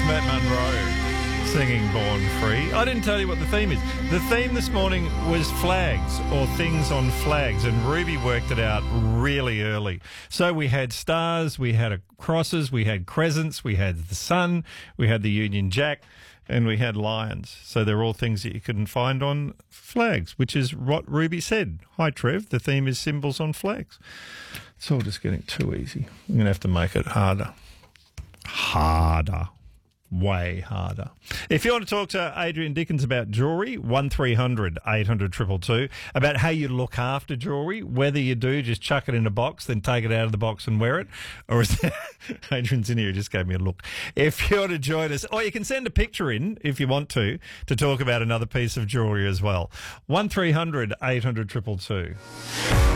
Matt Monro singing Born Free. I didn't tell you what the theme is. The theme this morning was flags or things on flags, and Ruby worked it out really early. So we had stars, we had crosses, we had crescents, we had the sun, we had the Union Jack, and we had lions. So they're all things that you couldn't find on flags, which is what Ruby said. Hi, Trev. The theme is symbols on flags. It's all just getting too easy. I'm going to have to make it harder. Harder. Way harder. If you want to talk to Adrian Dickens about jewellery, 1300 800 222, about how you look after jewellery, whether you do just chuck it in a box, then take it out of the box and wear it, or is that Adrian's in here, just gave me a look. If you want to join us, or you can send a picture in if you want to talk about another piece of jewellery as well. 1300 800 222.